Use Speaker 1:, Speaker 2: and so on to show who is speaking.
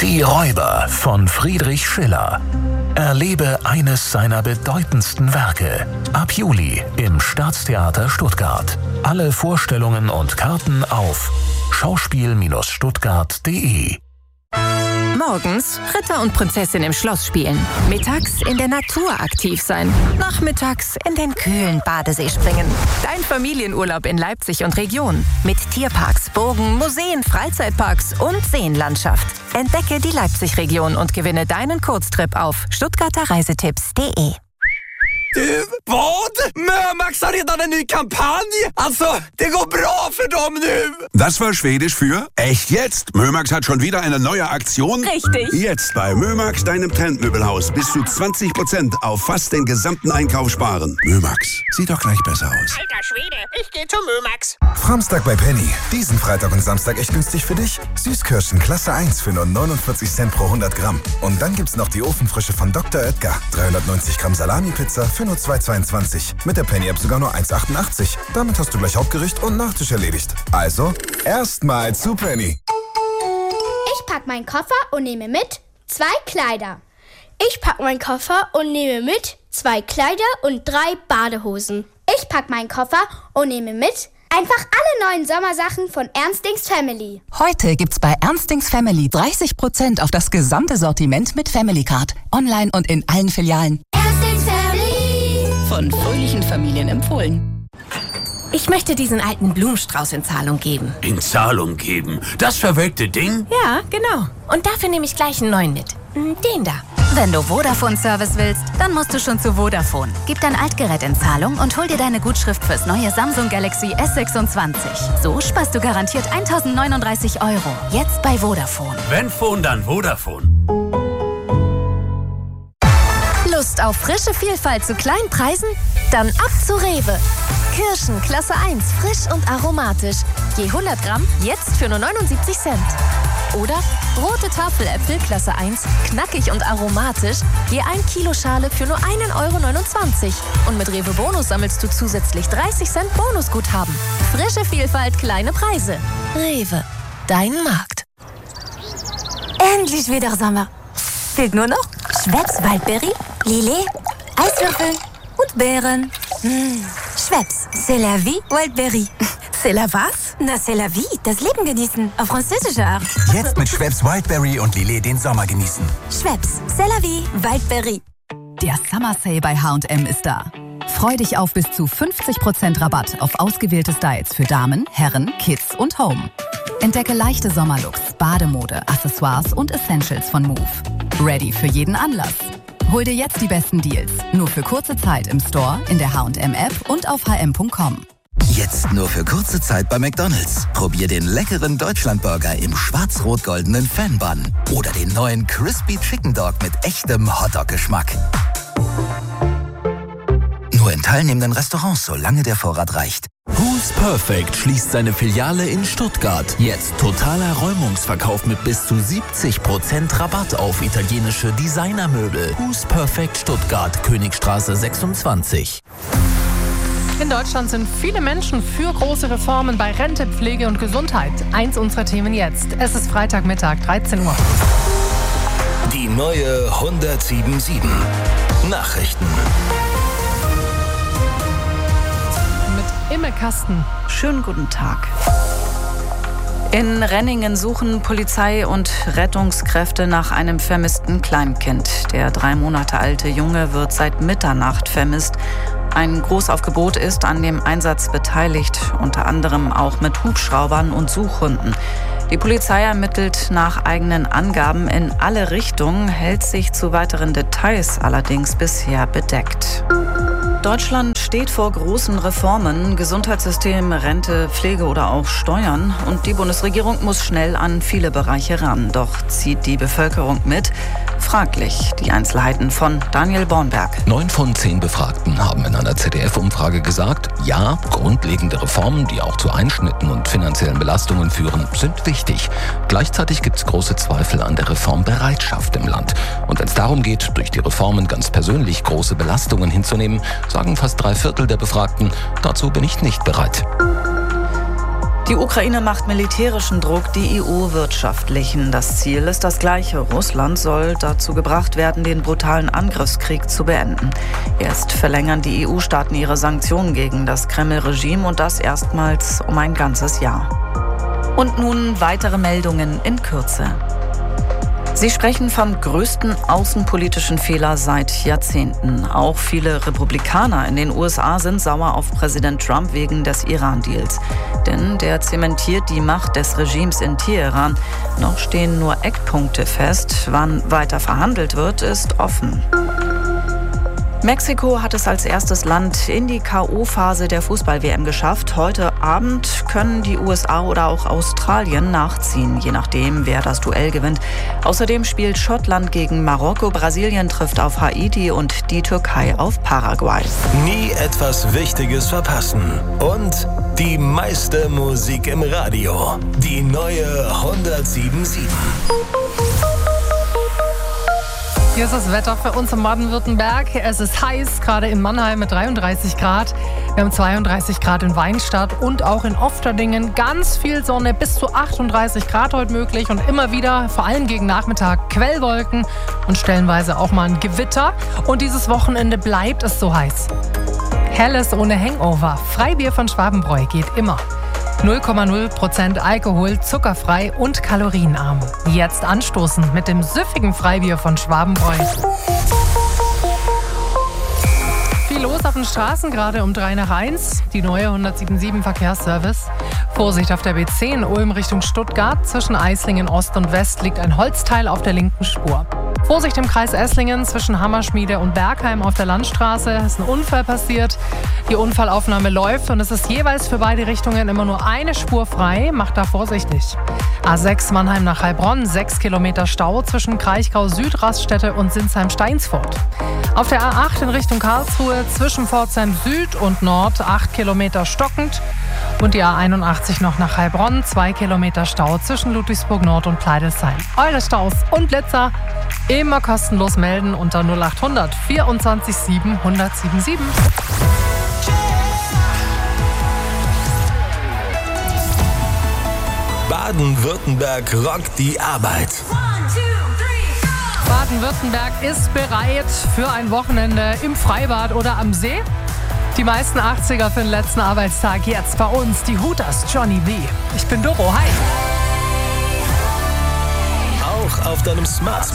Speaker 1: Die Räuber von Friedrich Schiller. Erlebe eines seiner bedeutendsten Werke. Ab Juli im Staatstheater Stuttgart. Alle Vorstellungen und Karten auf schauspiel-stuttgart.de.
Speaker 2: Morgens Ritter und Prinzessin im Schloss spielen. Mittags in der Natur aktiv sein. Nachmittags in den kühlen Badesee springen. Dein Familienurlaub in Leipzig und Region. Mit Tierparks, Burgen, Museen, Freizeitparks und Seenlandschaft. Entdecke die Leipzig-Region und gewinne deinen Kurztrip auf stuttgarterreisetipps.de.
Speaker 3: Du, vad? Mömax har redan en ny kampanj! Alltså, det går bra för dem nu!
Speaker 4: Das war Schwedisch für echt jetzt. Mömax hat schon wieder eine neue Aktion.
Speaker 2: Richtig.
Speaker 4: Jetzt bei Mömax, deinem Trendmöbelhaus, bis zu 20% auf fast den gesamten Einkauf sparen. Mömax, sieht doch gleich besser aus.
Speaker 5: Alter Schwede, ich geh zu Mömax.
Speaker 6: Samstag bei Penny. Diesen Freitag und Samstag echt günstig für dich. Süßkirschen Klasse 1 für nur 49 Cent pro 100 Gramm. Und dann gibt's noch die Ofenfrische von Dr. Oetker. 390 Gramm Salami-Pizza für nur 2,22. Mit der Penny-App sogar nur 1,88. Damit hast du gleich Hauptgericht und Nachtisch erledigt. Also, erstmal zu Penny.
Speaker 7: Ich pack meinen Koffer und nehme mit 2 Kleider.
Speaker 8: Ich pack meinen Koffer und nehme mit 2 Kleider und 3 Badehosen.
Speaker 7: Ich pack meinen Koffer und nehme mit einfach alle neuen Sommersachen von Ernstings Family.
Speaker 9: Heute gibt's bei Ernstings Family 30% auf das gesamte Sortiment mit Family Card. Online und in allen Filialen.
Speaker 7: Ernstings Family.
Speaker 9: Von fröhlichen Familien empfohlen.
Speaker 2: Ich möchte diesen alten Blumenstrauß in Zahlung geben.
Speaker 3: In Zahlung geben? Das verwelkte Ding?
Speaker 2: Ja, genau. Und dafür nehme ich gleich einen neuen mit. Den da.
Speaker 10: Wenn du Vodafone-Service willst, dann musst du schon zu Vodafone. Gib dein Altgerät in Zahlung und hol dir deine Gutschrift fürs neue Samsung Galaxy S26. So sparst du garantiert 1.039 €. Jetzt bei Vodafone.
Speaker 3: Wenn Phone, dann Vodafone.
Speaker 10: Lust auf frische Vielfalt zu kleinen Preisen? Dann ab zu Rewe. Kirschen Klasse 1, frisch und aromatisch. Je 100 Gramm jetzt für nur 79 Cent. Oder rote Tafeläpfel Klasse 1, knackig und aromatisch. Je 1 Kilo Schale für nur 1,29 €. Und mit Rewe Bonus sammelst du zusätzlich 30 Cent Bonusguthaben. Frische Vielfalt, kleine Preise. Rewe, dein Markt. Endlich wieder Sommer. Fehlt nur noch Schweppes Waldberry, Lillet, Eiswürfel und Beeren. Schweppes, c'est la vie, Wildberry. C'est la was? Na, c'est la vie, das Leben genießen, auf französische Art.
Speaker 6: Jetzt mit Schweppes Wildberry und Lillet den Sommer genießen.
Speaker 10: Schweppes, c'est la vie, Wildberry.
Speaker 9: Der Summer Sale bei H&M ist da. Freu dich auf bis zu 50% Rabatt auf ausgewählte Styles für Damen, Herren, Kids und Home. Entdecke leichte Sommerlooks, Bademode, Accessoires und Essentials von Move. Ready für jeden Anlass. Hol dir jetzt die besten Deals. Nur für kurze Zeit im Store, in der H&M-App und auf hm.com.
Speaker 11: Jetzt nur für kurze Zeit bei McDonald's. Probier den leckeren Deutschlandburger im schwarz-rot-goldenen Fan-Bun. Oder den neuen Crispy Chicken Dog mit echtem Hotdog-Geschmack. Nur in teilnehmenden Restaurants, solange der Vorrat reicht.
Speaker 1: Who's Perfect schließt seine Filiale in Stuttgart. Jetzt totaler Räumungsverkauf mit bis zu 70% Rabatt auf italienische Designermöbel. Who's Perfect Stuttgart, Königstraße 26.
Speaker 12: In Deutschland sind viele Menschen für große Reformen bei Rente, Pflege und Gesundheit. Eins unserer Themen jetzt. Es ist Freitagmittag, 13 Uhr.
Speaker 1: Die neue 107.7 Nachrichten.
Speaker 12: Imme Kasten.
Speaker 13: Schönen guten Tag. In Renningen suchen Polizei und Rettungskräfte nach einem vermissten Kleinkind. Der 3 Monate alte Junge wird seit Mitternacht vermisst. Ein Großaufgebot ist an dem Einsatz beteiligt, unter anderem auch mit Hubschraubern und Suchhunden. Die Polizei ermittelt nach eigenen Angaben in alle Richtungen, hält sich zu weiteren Details allerdings bisher bedeckt. Deutschland steht vor großen Reformen, Gesundheitssystem, Rente, Pflege oder auch Steuern. Und die Bundesregierung muss schnell an viele Bereiche ran. Doch zieht die Bevölkerung mit? Fraglich. Die Einzelheiten von Daniel Bornberg.
Speaker 14: 9 von 10 Befragten haben in einer ZDF-Umfrage gesagt, ja, grundlegende Reformen, die auch zu Einschnitten und finanziellen Belastungen führen, sind wichtig. Gleichzeitig gibt es große Zweifel an der Reformbereitschaft im Land. Und wenn es darum geht, durch die Reformen ganz persönlich große Belastungen hinzunehmen, sagen fast 3/4 der Befragten, dazu bin ich nicht bereit.
Speaker 13: Die Ukraine macht militärischen Druck, die EU wirtschaftlichen. Das Ziel ist das gleiche. Russland soll dazu gebracht werden, den brutalen Angriffskrieg zu beenden. Erst verlängern die EU-Staaten ihre Sanktionen gegen das Kreml-Regime und das erstmals um ein ganzes Jahr. Und nun weitere Meldungen in Kürze. Sie sprechen vom größten außenpolitischen Fehler seit Jahrzehnten. Auch viele Republikaner in den USA sind sauer auf Präsident Trump wegen des Iran-Deals. Denn der zementiert die Macht des Regimes in Teheran. Noch stehen nur Eckpunkte fest. Wann weiter verhandelt wird, ist offen. Mexiko hat es als erstes Land in die K.O.-Phase der Fußball-WM geschafft. Heute Abend können die USA oder auch Australien nachziehen, je nachdem, wer das Duell gewinnt. Außerdem spielt Schottland gegen Marokko, Brasilien trifft auf Haiti und die Türkei auf Paraguay.
Speaker 15: Nie etwas Wichtiges verpassen. Und die meiste Musik im Radio. Die neue 107.7.
Speaker 12: Hier ist das Wetter für uns in Baden-Württemberg. Es ist heiß, gerade in Mannheim mit 33 Grad. Wir haben 32 Grad in Weinstadt und auch in Ofterdingen. Ganz viel Sonne, bis zu 38 Grad heute möglich. Und immer wieder, vor allem gegen Nachmittag, Quellwolken und stellenweise auch mal ein Gewitter. Und dieses Wochenende bleibt es so heiß. Helles ohne Hangover. Freibier von Schwabenbräu geht immer. 0,0% Alkohol, zuckerfrei und kalorienarm. Jetzt anstoßen mit dem süffigen Freibier von Schwabenbräu. Viel los auf den Straßen, gerade um 3 nach 1. Die neue 107.7 Verkehrsservice. Vorsicht auf der B10 Ulm Richtung Stuttgart. Zwischen Eislingen Ost und West liegt ein Holzteil auf der linken Spur. Vorsicht im Kreis Esslingen zwischen Hammerschmiede und Bergheim auf der Landstraße. Es ist ein Unfall passiert. Die Unfallaufnahme läuft und es ist jeweils für beide Richtungen immer nur eine Spur frei. Macht da vorsichtig. A6 Mannheim nach Heilbronn, 6 Kilometer Stau zwischen Kraichgau Süd, Raststätte und Sinsheim-Steinsfurt. Auf der A8 in Richtung Karlsruhe zwischen Pforzheim Süd und Nord 8 Kilometer stockend. Und die A81 noch nach Heilbronn, 2 Kilometer Stau zwischen Ludwigsburg Nord und Pleidelsheim. Eure Staus und Blitzer immer kostenlos melden unter 0800 24 7 1077.
Speaker 15: Baden-Württemberg rockt die Arbeit.
Speaker 12: Baden-Württemberg ist bereit für ein Wochenende im Freibad oder am See. Die meisten 80er für den letzten Arbeitstag jetzt bei uns. Die Hooters, Johnny B. Ich bin Doro, hi.
Speaker 15: Auch auf deinem Smart